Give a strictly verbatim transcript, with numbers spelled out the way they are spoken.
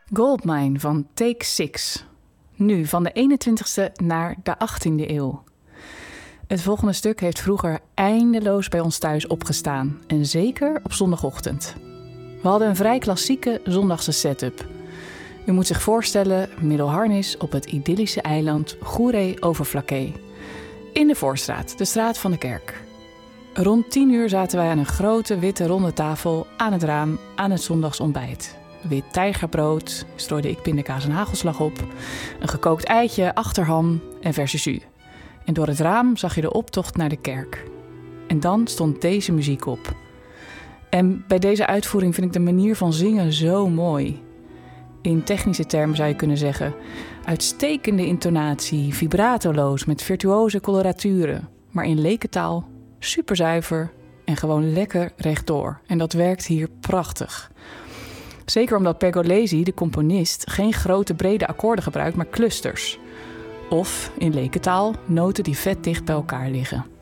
Goldmine van Take Six. Nu van de eenentwintigste naar de achttiende eeuw. Het volgende stuk heeft vroeger eindeloos bij ons thuis opgestaan. En zeker op zondagochtend. We hadden een vrij klassieke zondagse setup. U moet zich voorstellen Middelharnis op het idyllische eiland Goeree-Overflakkee. In de Voorstraat, de straat van de kerk. Rond tien uur zaten wij aan een grote witte ronde tafel aan het raam aan het zondagsontbijt. Wit tijgerbrood, strooide ik pindakaas en hagelslag op. Een gekookt eitje, achterham en verse jus. En door het raam zag je de optocht naar de kerk. En dan stond deze muziek op. En bij deze uitvoering vind ik de manier van zingen zo mooi. In technische termen zou je kunnen zeggen: uitstekende intonatie, vibratoloos met virtuoze coloraturen. Maar in lekentaal superzuiver en gewoon lekker rechtdoor. En dat werkt hier prachtig. Zeker omdat Pergolesi, de componist, geen grote brede akkoorden gebruikt, maar clusters. Of, in lekentaal, noten die vet dicht bij elkaar liggen.